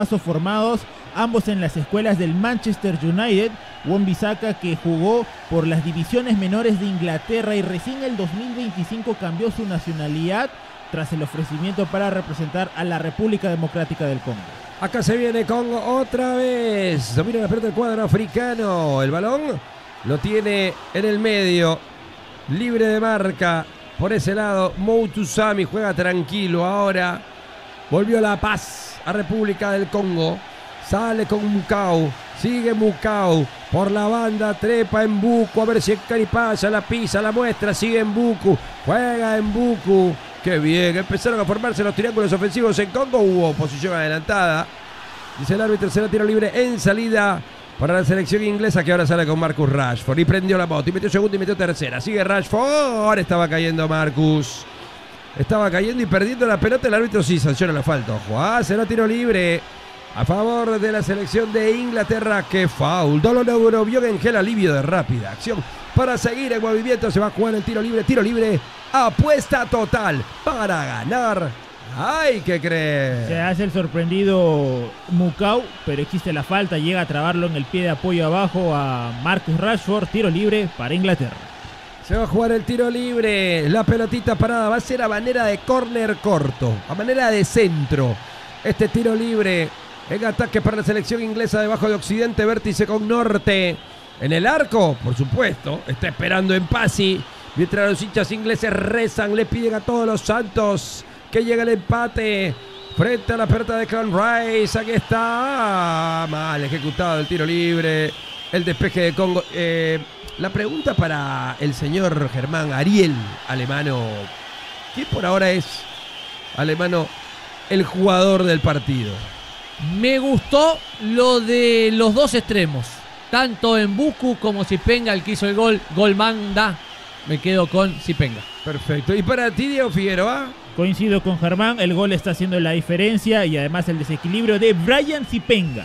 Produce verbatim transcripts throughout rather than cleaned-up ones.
formados ambos en las escuelas del Manchester United. Wan-Bissaka, que jugó por las divisiones menores de Inglaterra y recién en el dos mil veinticinco cambió su nacionalidad tras el ofrecimiento para representar a la República Democrática del Congo. Acá se viene Congo otra vez. Domina la pelota del cuadro africano. El balón lo tiene en el medio, libre de marca. Por ese lado, Moutou Sami juega tranquilo ahora. Volvió La Paz a República del Congo. Sale con Mukau. Sigue Mukau. Por la banda trepa en Mbuku. A ver si Caripaya la pisa, la muestra. Sigue en Mbuku. Juega en Mbuku. Qué bien. Empezaron a formarse los triángulos ofensivos en Congo. Hubo posición adelantada. Dice el árbitro, será tiro libre en salida para la selección inglesa, que ahora sale con Marcus Rashford. Y prendió la moto. Y metió segunda y metió tercera. Sigue Rashford. Estaba cayendo Marcus. Estaba cayendo y perdiendo la pelota. El árbitro sí sanciona la falta. Ojo, ah, será tiro libre a favor de la selección de Inglaterra. ¡Qué foul! Dolor vio Gengel, alivio de rápida acción para seguir el movimiento. Se va a jugar el tiro libre. Tiro libre. Apuesta total para ganar. Hay que creer. Se hace el sorprendido Mukau, pero existe la falta. Llega a trabarlo en el pie de apoyo abajo a Marcus Rashford. Tiro libre para Inglaterra. Se va a jugar el tiro libre. La pelotita parada va a ser a manera de córner corto, a manera de centro. Este tiro libre en ataque para la selección inglesa debajo de Occidente, vértice con Norte. En el arco, por supuesto, está esperando en Pasi. Mientras los hinchas ingleses rezan, le piden a todos los santos que llegue el empate. Frente a la pelota de Clan Rice. Aquí está. Mal ejecutado el tiro libre. El despeje de Congo. Eh, la pregunta para el señor Germán Ariel Alemano. ¿Quién por ahora es, Alemano, el jugador del partido? Me gustó lo de los dos extremos. Tanto en Mbuku como Zipenga, el que hizo el gol. Gol manda. Me quedo con Zipenga. Perfecto. ¿Y para ti, Diego Figueroa? Coincido con Germán, el gol está haciendo la diferencia y además el desequilibrio de Brian Zipenga.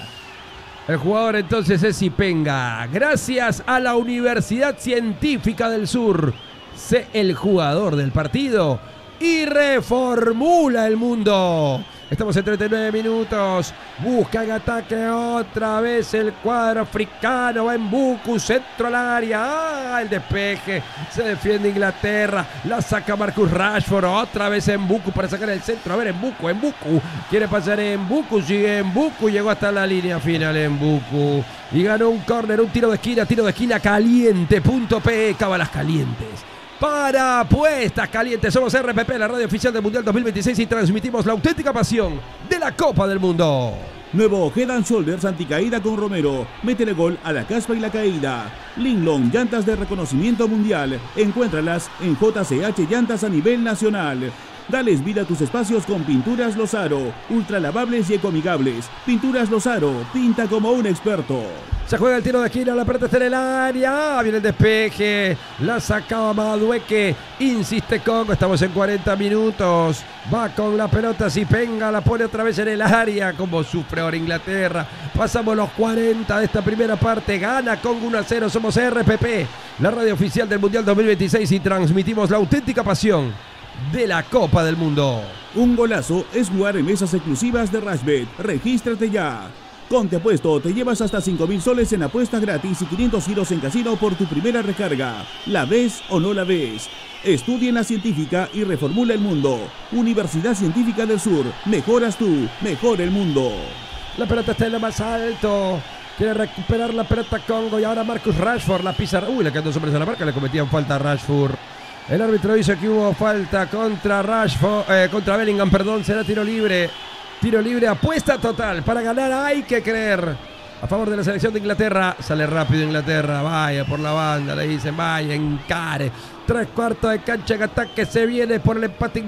El jugador entonces es Zipenga. Gracias a la Universidad Científica del Sur. Sé el jugador del partido y reformula el mundo. Estamos en treinta y nueve minutos. Busca en ataque otra vez el cuadro africano. Va en Mbuku, centro al área. Ah, el despeje. Se defiende Inglaterra. La saca Marcus Rashford. Otra vez en Mbuku para sacar el centro. A ver, en Mbuku, en Mbuku. Quiere pasar en Mbuku. Sigue en Mbuku. Llegó hasta la línea final en Mbuku. Y ganó un córner, un tiro de esquina. Tiro de esquina caliente. Punto P. Cábalas calientes. Para apuestas calientes, somos R P P, la radio oficial del Mundial dos mil veintiséis, y transmitimos la auténtica pasión de la Copa del Mundo. Nuevo Head and Shoulders anticaída con Romero. Métele gol a la caspa y la caída. Linglong, llantas de reconocimiento mundial. Encuéntralas en J C H Llantas a nivel nacional. Dales vida a tus espacios con Pinturas Lozaro. Ultra lavables y ecoamigables. Pinturas Lozaro, pinta como un experto. Se juega el tiro de esquina, la pelota está en el área. Viene el despeje. La sacaba Madueque. Insiste Congo. Estamos en cuarenta minutos. Va con la pelota Zipenga. La pone otra vez en el área. Como sufre ahora Inglaterra. Pasamos los cuarenta de esta primera parte. Gana Congo uno a cero. Somos R P P, la radio oficial del Mundial dos mil veintiséis, y transmitimos la auténtica pasión de la Copa del Mundo. Un golazo es jugar en mesas exclusivas de Rashbet. Regístrate ya. Con Te Apuesto te llevas hasta cinco mil soles en apuestas gratis y quinientos giros en casino por tu primera recarga. ¿La ves o no la ves? Estudia en la científica y reformula el mundo. Universidad Científica del Sur. Mejoras tú, mejor el mundo. La pelota está en lo más alto. Quiere recuperar la pelota Congo y ahora Marcus Rashford la pisa. Uy, le quedan dos hombres a la marca. Le cometían falta a Rashford. El árbitro dice que hubo falta contra Rashford, eh, contra Bellingham, perdón. Será tiro libre. Tiro libre, apuesta total. Para ganar hay que creer. A favor de la selección de Inglaterra. Sale rápido Inglaterra. Vaya por la banda. Le dicen, vaya, encare. Tres cuartos de cancha en ataque. Se viene por el empate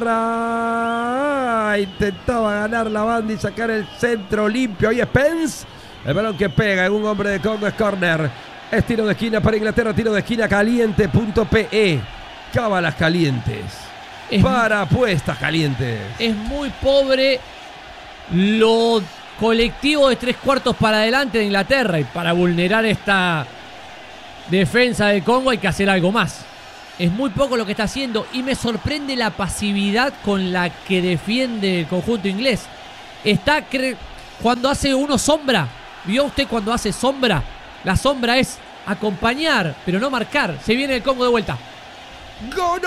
Inglaterra. Intentaba ganar la banda y sacar el centro limpio. Ahí es Pence. El balón que pega en un hombre de Congo es córner. Es tiro de esquina para Inglaterra. Tiro de esquina caliente. Punto P E. Cábalas calientes. Es para apuestas calientes. Es muy pobre lo colectivo de tres cuartos para adelante de Inglaterra, y para vulnerar esta defensa de Congo hay que hacer algo más. Es muy poco lo que está haciendo y me sorprende la pasividad con la que defiende el conjunto inglés. Está cre cuando hace uno sombra. ¿Vio usted cuando hace sombra? La sombra es acompañar, pero no marcar. Se viene el Congo de vuelta. ¡Go,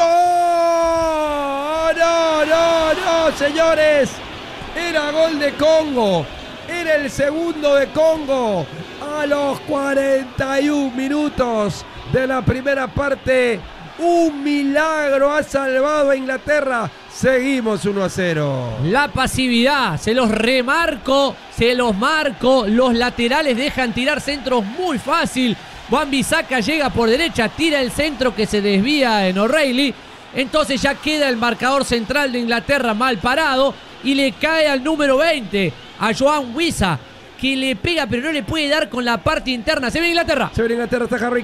no! ¡No, no, no, señores! Era gol de Congo. Era el segundo de Congo. A los cuarenta y un minutos de la primera parte. Un milagro ha salvado a Inglaterra. Seguimos uno a cero. La pasividad, se los remarco, se los marco. Los laterales dejan tirar centros muy fácil. Wan-Bissaka llega por derecha, tira el centro que se desvía en O'Reilly. Entonces ya queda el marcador central de Inglaterra mal parado y le cae al número veinte, a Joan Wissa, que le pega pero no le puede dar con la parte interna. Se ve Inglaterra. Se ve Inglaterra, está Harry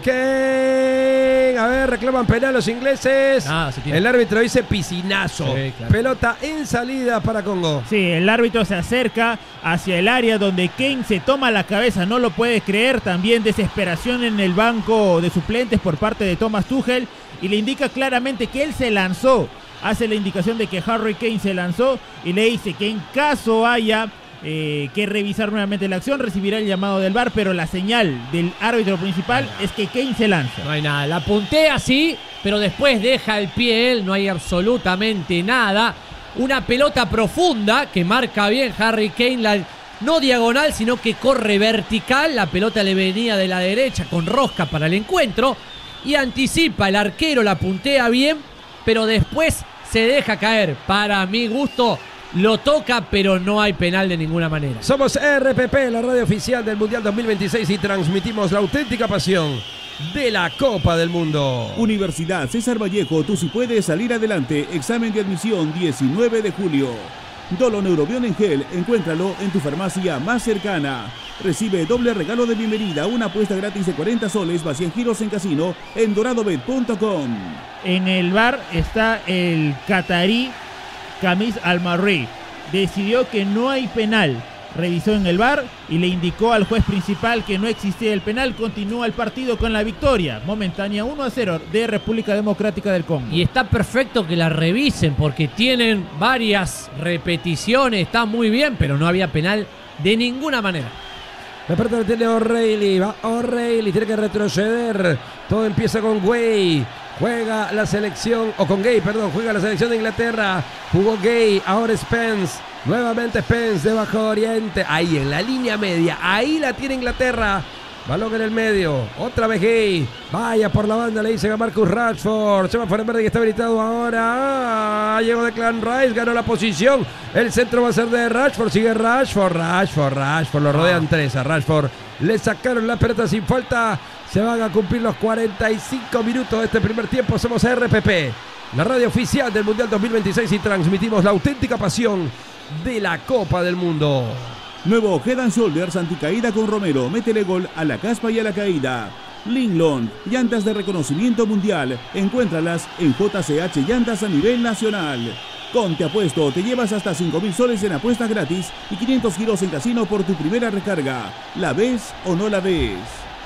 Kane. A ver, reclaman penal los ingleses. Ah, se tira. El árbitro dice piscinazo. Sí, claro. Pelota en salida para Congo. Sí, el árbitro se acerca hacia el área donde Kane se toma la cabeza, no lo puede creer. También desesperación en el banco de suplentes por parte de Thomas Tuchel y le indica claramente que él se lanzó. Hace la indicación de que Harry Kane se lanzó y le dice que en caso haya eh, que revisar nuevamente la acción, recibirá el llamado del V A R, pero la señal del árbitro principal es que Kane se lanza. No hay nada, la puntea sí, pero después deja el pie él, no hay absolutamente nada. Una pelota profunda que marca bien Harry Kane, la, no diagonal, sino que corre vertical. La pelota le venía de la derecha con rosca para el encuentro y anticipa el arquero, la puntea bien, pero después se deja caer. Para mi gusto lo toca, pero no hay penal de ninguna manera. Somos R P P, la radio oficial del Mundial dos mil veintiséis, y transmitimos la auténtica pasión de la Copa del Mundo. Universidad César Vallejo, tú sí puedes salir adelante. Examen de admisión diecinueve de julio. Dolo Neurobión en gel, encuéntralo en tu farmacia más cercana. Recibe doble regalo de bienvenida, una apuesta gratis de cuarenta soles, más cien giros en casino en doradobet punto com. En el V A R está el catarí Khamis Al-Marri. Decidió que no hay penal. Revisó en el V A R y le indicó al juez principal que no existía el penal. Continúa el partido con la victoria momentánea uno a cero de República Democrática del Congo. Y está perfecto que la revisen porque tienen varias repeticiones, está muy bien, pero no había penal de ninguna manera. La pelota la tiene O'Reilly, va O'Reilly, tiene que retroceder. Todo empieza con Gay. Juega la selección, o con Gay, perdón, juega la selección de Inglaterra. Jugó Gay, ahora Spence. Nuevamente Spence de Bajo Oriente. Ahí en la línea media, ahí la tiene Inglaterra. Balón en el medio, otra vez Gay. Vaya por la banda, le dice a Marcus Rashford. Se va por el verde que está habilitado ahora. Ah, llegó Declan Rice, ganó la posición. El centro va a ser de Rashford. Sigue Rashford, Rashford, Rashford. Lo rodean tres a Rashford. Le sacaron la pelota sin falta. Se van a cumplir los cuarenta y cinco minutos de este primer tiempo. Somos R P P, la radio oficial del Mundial dos mil veintiséis, y transmitimos la auténtica pasión de la Copa del Mundo. Nuevo Head and Shoulders anticaída con Romero. Métele gol a la caspa y a la caída. Linglong, llantas de reconocimiento mundial. Encuéntralas en J C H Llantas a nivel nacional. Con Te Apuesto te llevas hasta cinco mil soles en apuestas gratis y quinientos giros en casino por tu primera recarga. ¿La ves o no la ves?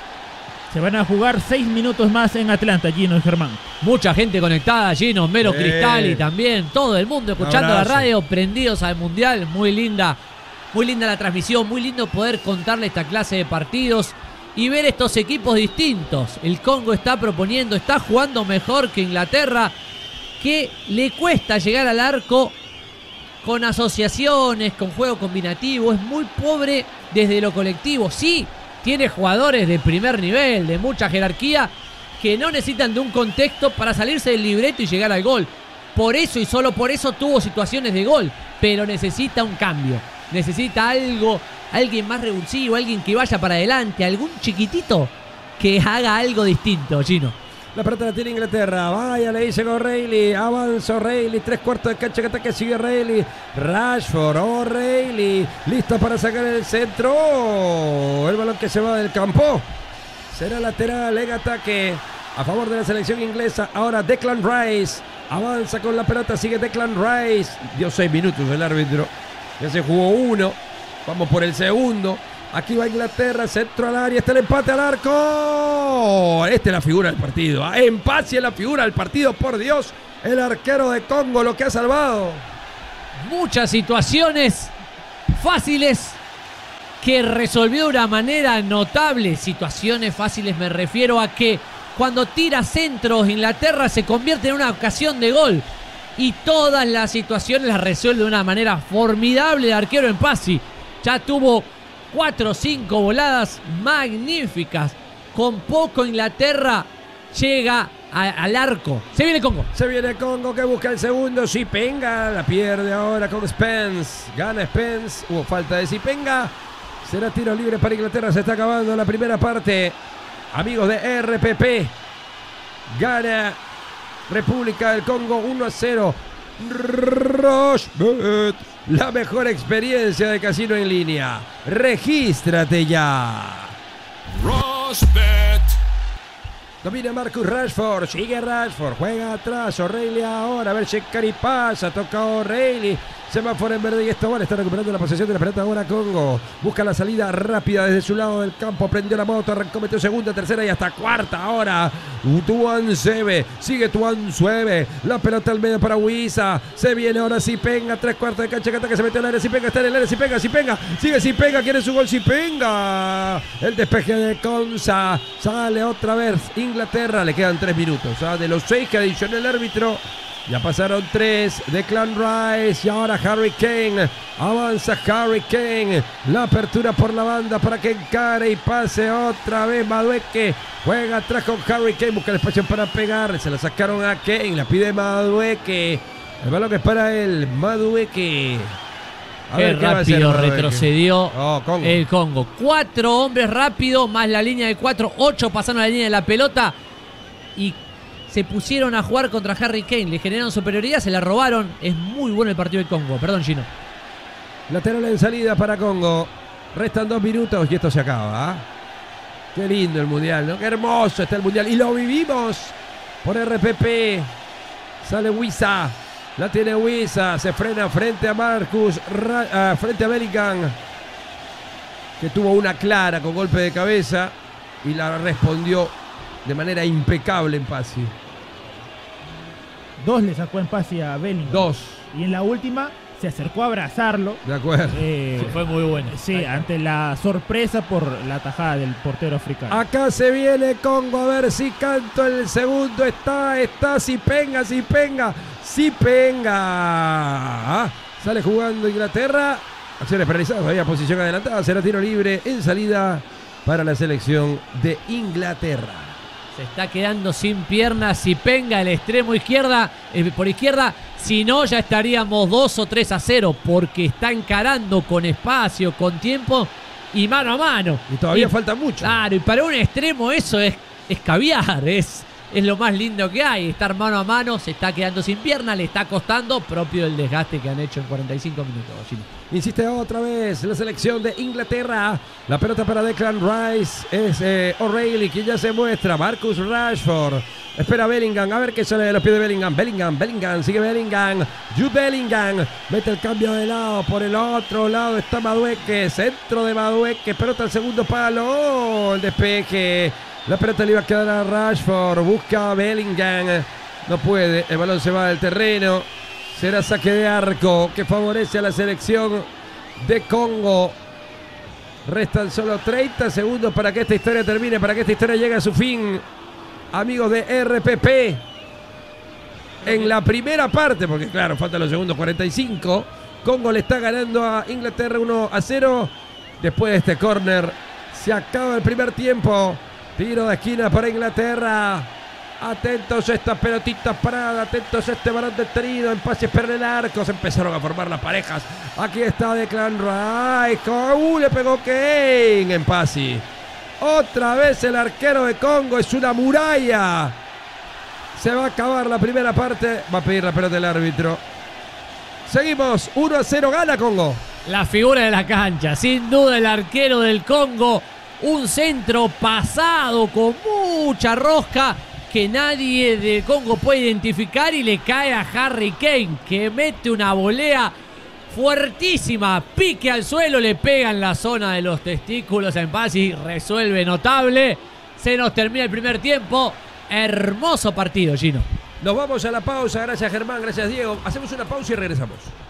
Se van a jugar seis minutos más en Atlanta, Gino y Germán. Mucha gente conectada, Gino, Mero Sí. Cristalli también, todo el mundo escuchando la Abrazo. radio, prendidos al Mundial. Muy linda, muy linda la transmisión, muy lindo poder contarle esta clase de partidos y ver estos equipos distintos. El Congo está proponiendo, está jugando mejor que Inglaterra, que le cuesta llegar al arco con asociaciones, con juego combinativo. Es muy pobre desde lo colectivo. Sí, tiene jugadores de primer nivel, de mucha jerarquía, que no necesitan de un contexto para salirse del libreto y llegar al gol. Por eso y solo por eso tuvo situaciones de gol, pero necesita un cambio. Necesita algo, alguien más revulsivo, alguien que vaya para adelante, algún chiquitito que haga algo distinto, Gino. La pelota la tiene Inglaterra. Vaya, le dice O'Reilly. Avanza O'Reilly. Tres cuartos de cancha que ataque. Sigue O'Reilly. Rashford. O'Reilly. Listo para sacar el centro. El balón que se va del campo. Será lateral en ataque a favor de la selección inglesa. Ahora Declan Rice. Avanza con la pelota. Sigue Declan Rice. Dio seis minutos el árbitro. Ya se jugó uno. Vamos por el segundo. Aquí va Inglaterra, centro al área, está el empate al arco. Esta es la figura del partido. ¿eh? Empate es la figura del partido, por Dios. El arquero de Congo lo que ha salvado. Muchas situaciones fáciles que resolvió de una manera notable. Situaciones fáciles me refiero a que cuando tira centros Inglaterra se convierte en una ocasión de gol. Y todas las situaciones las resuelve de una manera formidable el arquero Mpassi. Ya tuvo cuatro o cinco voladas magníficas. Con poco Inglaterra llega a, al arco. Se viene Congo. Se viene Congo que busca el segundo. Zipenga la pierde ahora con Spence. Gana Spence. Hubo falta de Zipenga. Será tiro libre para Inglaterra. Se está acabando la primera parte. Amigos de R P P. Gana República del Congo uno a cero. Rochebet. La mejor experiencia de casino en línea. Regístrate ya. Rochebet. Domina Marcus Rashford, sigue Rashford, juega atrás, O'Reilly ahora, a ver si Cari pasa, toca O'Reilly, semáforo en verde y esto vale, está recuperando la posesión de la pelota ahora Congo, busca la salida rápida desde su lado del campo, prendió la moto, arrancó, metió segunda, tercera y hasta cuarta ahora, Tuanzebe, sigue Tuanzebe, la pelota al medio para Huiza, se viene ahora Zipenga, tres cuartos de cancha, que se metió en el área, Zipenga está en el área, Zipenga, Zipenga, sigue Zipenga, quiere su gol Zipenga, el despeje de Konsa, sale otra vez Inglaterra, le quedan tres minutos, ¿eh? De los seis que adicionó el árbitro, ya pasaron tres, Declan Rice y ahora Harry Kane, avanza Harry Kane, la apertura por la banda para que encare y pase otra vez Madueke, juega atrás con Harry Kane, busca el espacio para pegar, se la sacaron a Kane, la pide Madueke, el balón que es para él, Madueke. A qué ver, rápido retrocedió oh, Congo. el Congo. Cuatro hombres rápidos, más la línea de cuatro, ocho pasaron la línea de la pelota y se pusieron a jugar contra Harry Kane. Le generaron superioridad, se la robaron. Es muy bueno el partido de Congo. Perdón, Gino. Lateral en salida para Congo. Restan dos minutos y esto se acaba. ¿eh? Qué lindo el Mundial, ¿no? Qué hermoso está el Mundial. Y lo vivimos por R P P. Sale Huiza. La tiene Huiza, se frena frente a Marcus, uh, frente a Bellingham, que tuvo una clara con golpe de cabeza y la respondió de manera impecable Mpassi. Dos le sacó Mpassi a Bellingham. Dos. Y en la última se acercó a abrazarlo. De acuerdo. Eh, sí, fue muy bueno. Sí, ante la sorpresa por la tajada del portero africano. Acá se viene Congo, a ver si canto el segundo. Está, está, Zipenga, Zipenga, Zipenga. Ah, sale jugando Inglaterra. Acciones penalizadas, había posición adelantada. Será tiro libre en salida para la selección de Inglaterra. Se está quedando sin piernas Zipenga, el extremo izquierda, eh, por izquierda. Si no, ya estaríamos dos o tres a cero, porque está encarando con espacio, con tiempo y mano a mano. Y todavía y, falta mucho. Claro, y para un extremo eso es, es caviar, es, es lo más lindo que hay. Estar mano a mano, se está quedando sin pierna, le está costando, propio del desgaste que han hecho en cuarenta y cinco minutos. Gino. Insiste otra vez la selección de Inglaterra. La pelota para Declan Rice. Es eh, O'Reilly quien ya se muestra. Marcus Rashford. Espera Bellingham. A ver qué sale de los pies de Bellingham. Bellingham, Bellingham. Sigue Bellingham. Jude Bellingham. Mete el cambio de lado. Por el otro lado está Madueke. Centro de Madueke. Pelota al segundo palo. Oh, el despeje. La pelota le iba a quedar a Rashford. Busca a Bellingham. No puede. El balón se va del terreno. Será saque de arco que favorece a la selección de Congo. Restan solo treinta segundos para que esta historia termine, para que esta historia llegue a su fin. Amigos de R P P. En la primera parte, porque claro, faltan los segundos cuarenta y cinco. Congo le está ganando a Inglaterra uno a cero. Después de este córner se acaba el primer tiempo. Tiro de esquina para Inglaterra. Atentos a esta pelotita parada, atentos a este balón detenido, Mpassi espera el arco, se empezaron a formar las parejas. Aquí está Declan Rice, uh, le pegó Kane, Mpassi. Otra vez el arquero de Congo, es una muralla. Se va a acabar la primera parte, va a pedir la pelota el árbitro. Seguimos, uno a cero, gana Congo. La figura de la cancha, sin duda el arquero del Congo, un centro pasado con mucha rosca, que nadie de Congo puede identificar y le cae a Harry Kane, que mete una volea fuertísima, pique al suelo, le pega en la zona de los testículos a Mpassi, resuelve notable. Se nos termina el primer tiempo. Hermoso partido, Gino. Nos vamos a la pausa, gracias Germán, gracias Diego. Hacemos una pausa y regresamos.